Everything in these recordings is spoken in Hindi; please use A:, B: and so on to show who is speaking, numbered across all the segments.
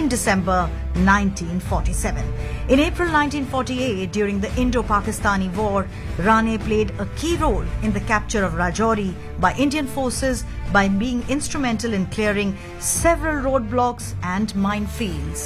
A: December 1947. In April 1948, during the Indo-Pakistani War, Rane played a key role in the capture of Rajouri by Indian forces by being instrumental in clearing several roadblocks and minefields.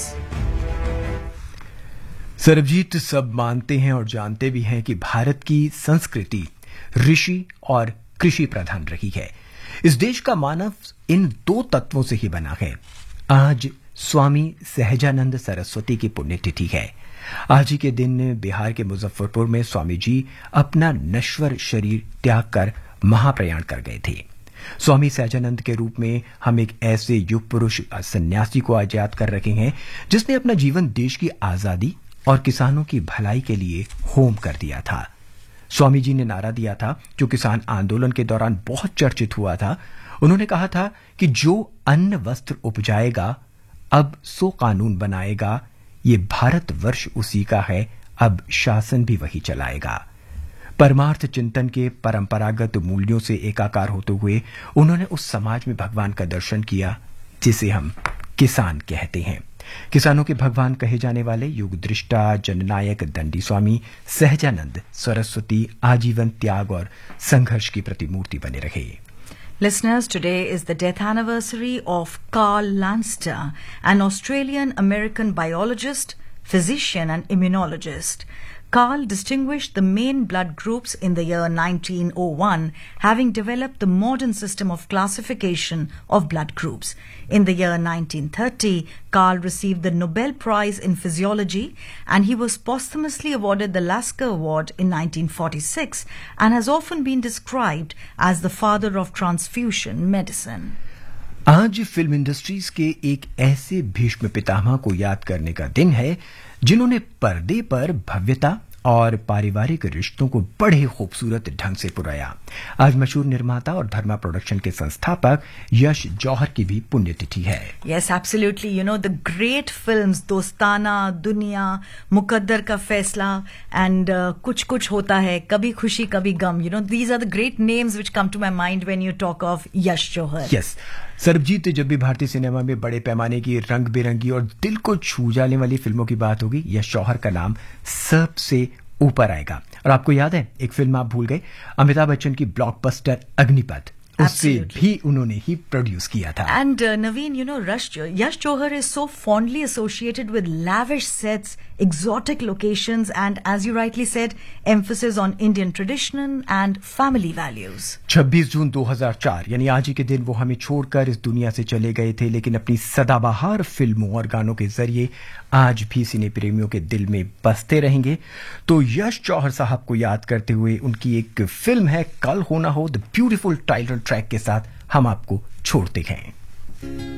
B: Sarabjit सब मानते हैं और जानते भी हैं कि भारत की संस्कृति ऋषि और कृषि प्रधान रही है। इस देश का मानव इन दो तत्वों से ही बना है। आज स्वामी सहजानंद सरस्वती की पुण्यतिथि है। आज ही के दिन बिहार के मुजफ्फरपुर में स्वामी जी अपना नश्वर शरीर त्याग कर महाप्रयाण कर गए थे। स्वामी सहजानंद के रूप में हम एक ऐसे युग पुरुष सन्यासी को आज याद कर रहे हैं जिसने अपना जीवन देश की आजादी और किसानों की भलाई के लिए होम कर दिया था। स्वामी जी ने नारा दिया था जो किसान आंदोलन के दौरान बहुत चर्चित हुआ था। उन्होंने कहा था कि जो अन्न वस्त्र उपजाएगा अब सो कानून बनाएगा, ये भारतवर्ष उसी का है, अब शासन भी वही चलाएगा। परमार्थ चिंतन के परंपरागत मूल्यों से एकाकार होते हुए उन्होंने उस समाज में भगवान का दर्शन किया जिसे हम किसान कहते हैं। किसानों के भगवान कहे जाने वाले युग दृष्टा जननायक दंडी स्वामी सहजानंद सरस्वती आजीवन त्याग और संघर्ष की प्रतिमूर्ति बने रहे।
A: Listeners, today is the death anniversary of Carl Landster, an Australian-American biologist, physician and immunologist. Carl distinguished the main blood groups in the year 1901, having developed the modern system of classification of blood groups. In the year 1930, Carl received the Nobel Prize in Physiology, and he was posthumously awarded the Lasker Award in 1946 and has often been described as the father of transfusion medicine.
B: आज फिल्म इंडस्ट्रीज के एक ऐसे भीष्म पितामह को याद करने का दिन है जिन्होंने पर्दे पर भव्यता और पारिवारिक रिश्तों को बड़े खूबसूरत ढंग से पुराया। आज मशहूर निर्माता और धर्मा प्रोडक्शन के संस्थापक यश जौहर की भी पुण्यतिथि है।
A: Yes, absolutely. You know, the great films दोस्ताना, दुनिया, मुकद्दर का फैसला and कुछ कुछ होता है, कभी खुशी कभी गम. You know, these are the great names which come to my mind when you talk of Yash Johar.
B: Yes. Sarabjit, जब भी भारतीय सिनेमा में बड़े पैमाने की रंग बिरंगी और दिल को छू जाने वाली फिल्मों की बात होगी, यश जौहर का नाम सबसे ऊपर आएगा। और आपको याद है, एक फिल्म आप भूल गए, अमिताभ बच्चन की ब्लॉकबस्टर अग्निपथ, उससे भी उन्होंने ही प्रोड्यूस किया था।
A: And Naveen, you know, Yash Johar is so fondly associated with lavish sets, exotic locations, and as you rightly said, emphasis on Indian tradition and family values.
B: 26 जून 2004 यानी आज ही के दिन वो हमें छोड़कर इस दुनिया से चले गए थे, लेकिन अपनी सदाबहार फिल्मों और गानों के जरिए आज भी सिने प्रेमियों के दिल में बसते रहेंगे। तो यश जौहर साहब को याद करते हुए उनकी एक फिल्म है कल हो ना हो, द ब्यूटीफुल टाइटल ट्रैक के साथ हम आपको छोड़ते हैं।